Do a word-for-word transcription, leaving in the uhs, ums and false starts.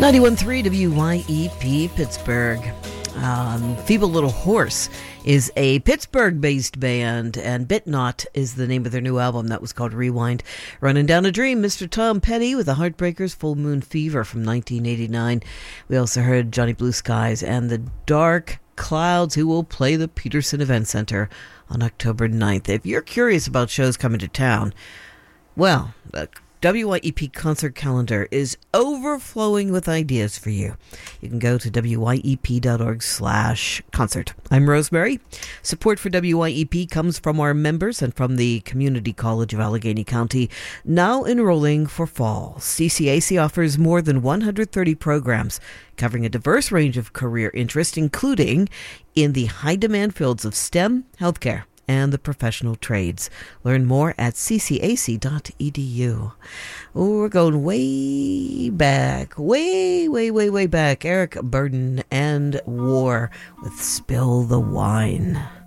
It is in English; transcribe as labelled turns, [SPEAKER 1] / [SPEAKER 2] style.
[SPEAKER 1] ninety-one point three W Y E P Pittsburgh. Um, Feeble Little Horse is a Pittsburgh-based band, and Bit Not is the name of their new album that was called Rewind. Running Down a Dream, Mister Tom Petty with the Heartbreakers, Full Moon Fever from nineteen eighty-nine. We also heard Johnny Blue Skies and the Dark Clouds, who will play the Peterson Event Center on October ninth. If you're curious about shows coming to town, well, the W Y E P concert calendar is overflowing with ideas for you. You can go to W Y E P dot org slash concert. I'm Rosemary. Support for W Y E P comes from our members and from the Community College of Allegheny County, now enrolling for fall. C C A C offers more than one hundred thirty programs covering a diverse range of career interests, including in the high-demand fields of STEM, healthcare, and the professional trades. Learn more at c c a c dot e d u. Oh, we're going way back, way, way, way, way back. Eric Burdon and War with Spill the Wine.